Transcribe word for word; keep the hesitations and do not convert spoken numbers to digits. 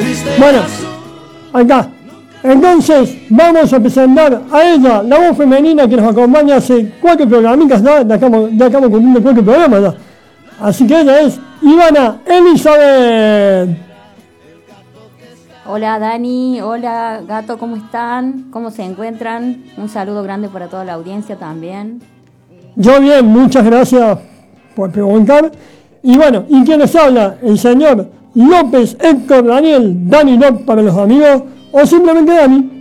Bueno, acá. Entonces, vamos a presentar a ella, la voz femenina que nos acompaña hace cuatro programitas, ¿no? Ya estamos, ya estamos cumpliendo cuatro programas, ¿no? Así que ella es Ivana Elizabeth. Hola Dani, hola Gato, ¿cómo están? ¿Cómo se encuentran? Un saludo grande para toda la audiencia también. Yo bien, muchas gracias por preguntar. Y bueno, ¿y quién les habla? El señor López Héctor Daniel, Dani López para los amigos, o simplemente Dani.